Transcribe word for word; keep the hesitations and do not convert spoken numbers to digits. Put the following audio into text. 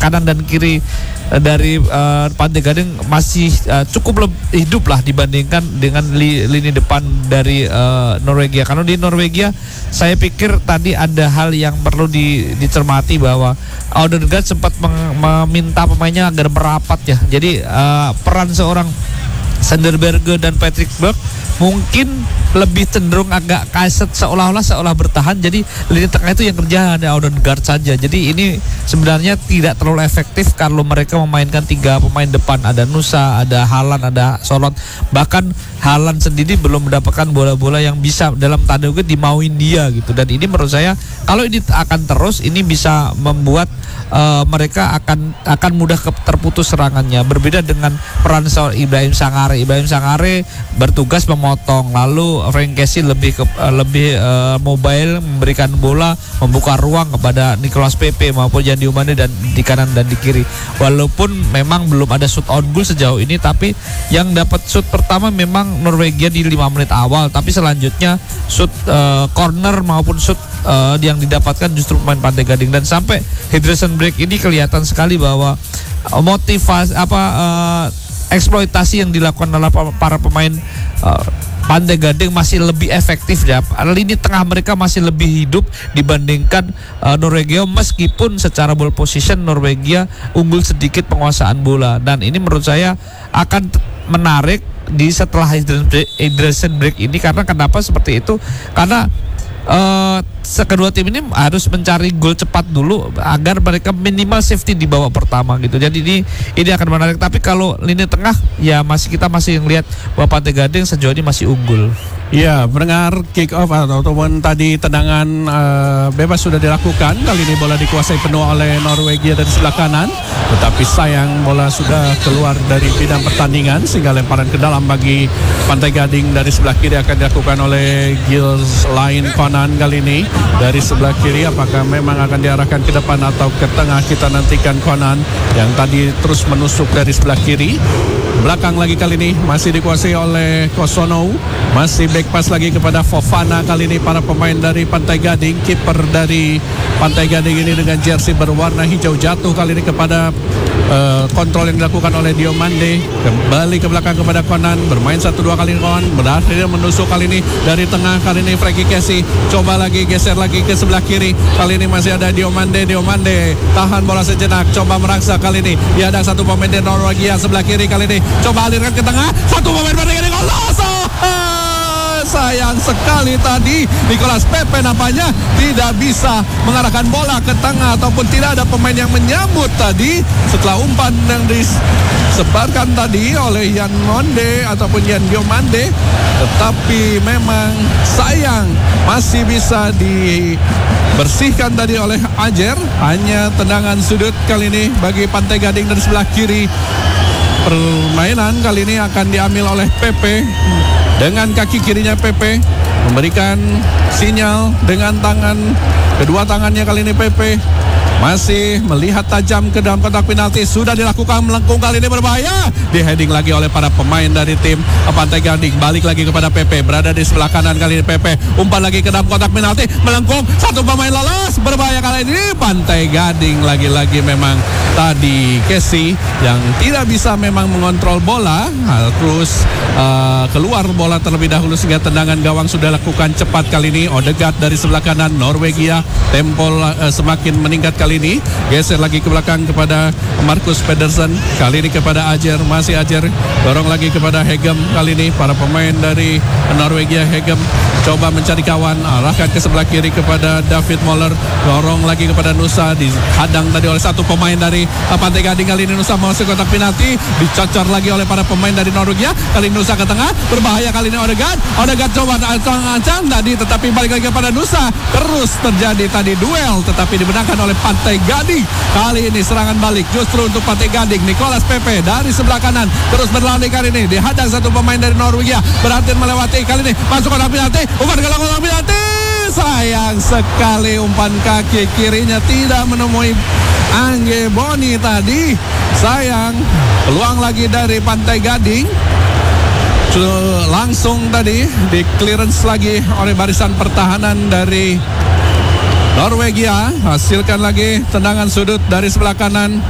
kanan dan kiri uh, dari uh, Pantai Gading masih uh, cukup lebih hidup lah dibandingkan dengan li, lini depan dari uh, Norwegia. Karena di Norwegia saya pikir tadi ada hal yang perlu di, dicermati bahwa Odegaard sempat meng, meminta pemainnya agar merapat ya. Jadi uh, peran seorang Sander Berge dan Patrick Berg mungkin lebih cenderung agak kaset seolah-olah seolah bertahan, jadi lini tengah itu yang kerja ada Odegaard saja. Jadi ini sebenarnya tidak terlalu efektif kalau mereka memainkan tiga pemain depan, ada Nusa, ada Haaland, ada Solot. Bahkan Haaland sendiri belum mendapatkan bola-bola yang bisa dalam tanda kutip dimauin dia gitu. Dan ini menurut saya kalau ini akan terus, ini bisa membuat uh, mereka akan akan mudah ke, terputus serangannya. Berbeda dengan peran seorang Ibrahim Sangare. Ibrahim Sangare bertugas memotong, lalu Frank Kessie lebih ke, uh, lebih uh, mobile, memberikan bola, membuka ruang kepada Nicolas Pepe maupun Jan Diomande dan di kanan dan di kiri. Walaupun memang belum ada shoot on goal sejauh ini, tapi yang dapat shoot pertama memang Norwegia di lima menit awal, tapi selanjutnya shoot uh, corner maupun shoot uh, yang didapatkan justru pemain Pantai Gading. Dan sampai hydration break ini kelihatan sekali bahwa uh, motivasi apa uh, eksploitasi yang dilakukan oleh para pemain uh, Pantai Gading masih lebih efektif ya. Lini tengah mereka masih lebih hidup dibandingkan uh, Norwegia, meskipun secara ball position Norwegia unggul sedikit penguasaan bola. Dan ini menurut saya akan menarik di setelah hydration break ini. Karena kenapa seperti itu? Karena Uh, kedua tim ini harus mencari gol cepat dulu agar mereka minimal safety di babak pertama gitu. Jadi ini ini akan menarik. Tapi kalau lini tengah ya masih kita masih melihat bahwa Pantai Gading sejauh ini masih unggul. Ya, mendengar kick off ataupun tadi tendangan uh, bebas sudah dilakukan. Kali ini bola dikuasai penuh oleh Norwegia dari sebelah kanan, tetapi sayang bola sudah keluar dari bidang pertandingan sehingga lemparan ke dalam bagi Pantai Gading dari sebelah kiri akan dilakukan oleh Gilles Lain Conan kali ini dari sebelah kiri. Apakah memang akan diarahkan ke depan atau ke tengah, kita nantikan. Conan yang tadi terus menusuk dari sebelah kiri. Belakang lagi kali ini masih dikuasai oleh Kosono, masih back pass lagi kepada Fofana. Kali ini para pemain dari Pantai Gading, kiper dari Pantai Gading ini dengan jersey berwarna hijau jatuh kali ini kepada uh, kontrol yang dilakukan oleh Diomande. Kembali ke belakang kepada Conan, bermain satu dua kali. Conan berhasil menusuk kali ini dari tengah. Kali ini Frankie Kessie coba lagi geser lagi ke sebelah kiri. Kali ini masih ada Diomande. Diomande tahan bola sejenak, coba merangsak. Kali ini dia ada satu pemain dari Norwegia sebelah kiri. Kali ini coba alirkan ke tengah, satu pemain Pantai Gading. Sayang sekali tadi Nicolas Pepe nampaknya tidak bisa mengarahkan bola ke tengah ataupun tidak ada pemain yang menyambut tadi setelah umpan yang disebarkan tadi oleh Jan Monde ataupun Jan Diomande. Tetapi memang sayang masih bisa dibersihkan tadi oleh Ajer. Hanya tendangan sudut kali ini bagi Pantai Gading dari sebelah kiri. Permainan kali ini akan diambil oleh Pepe. Dengan kaki kirinya Pepe memberikan sinyal dengan tangan, kedua tangannya kali ini Pepe masih melihat tajam ke dalam kotak penalti. Sudah dilakukan melengkung, kali ini berbahaya. Di heading lagi oleh para pemain dari tim Pantai Gading. Balik lagi kepada Pepe, berada di sebelah kanan kali ini Pepe. Umpan lagi ke dalam kotak penalti, melengkung, satu pemain lolos. Berbahaya kali ini Pantai Gading. Lagi-lagi memang tadi Kessie yang tidak bisa memang mengontrol bola, harus uh, keluar bola terlebih dahulu sehingga tendangan gawang sudah lakukan cepat kali ini. Odegaard dari sebelah kanan Norwegia, tempo uh, semakin meningkat kali ini. Geser lagi ke belakang kepada Marcus Pedersen, kali ini kepada Ajer, masih Ajer, dorong lagi kepada Hegem. Kali ini para pemain dari Norwegia, Hegem coba mencari kawan, arahkan ke sebelah kiri kepada David Moller, dorong lagi kepada Nusa, dihadang tadi oleh satu pemain dari Pantai Gading. Kali ini Nusa masuk kotak penalti, dicocor lagi oleh para pemain dari Norwegia. Kali ini Nusa ke tengah, berbahaya kali ini Odegaard. Odegaard coba ancang-ancang tadi, tetapi balik lagi kepada Nusa. Terus terjadi tadi duel, tetapi dimenangkan oleh Pantai Gading. Kali ini serangan balik justru untuk Pantai Gading. Nicolas Pepe dari sebelah kanan terus berlari kali ini, dihadang satu pemain dari Norwegia, berhasil melewati. Kali ini masuk kotak penalti, umpan ke kotak penalti. Sayang sekali umpan kaki kirinya tidak menemui Angge Boni tadi. Sayang, peluang lagi dari Pantai Gading. Langsung tadi di clearance lagi oleh barisan pertahanan dari Norwegia. Hasilkan lagi tendangan sudut dari sebelah kanan.